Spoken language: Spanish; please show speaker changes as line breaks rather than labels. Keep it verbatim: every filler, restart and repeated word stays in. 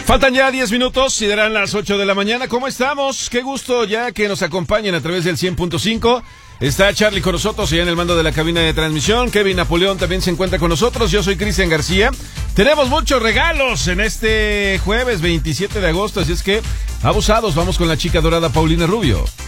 Faltan ya diez minutos y darán las ocho de la mañana. ¿Cómo estamos? Qué gusto ya que nos acompañen a través del cien punto cinco. Está Charlie con nosotros ya en el mando de la cabina de transmisión. Kevin Napoleón también se encuentra con nosotros. Yo soy Cristian García. Tenemos muchos regalos en este jueves veintisiete de agosto, así es que abusados. Vamos con la chica dorada Paulina Rubio.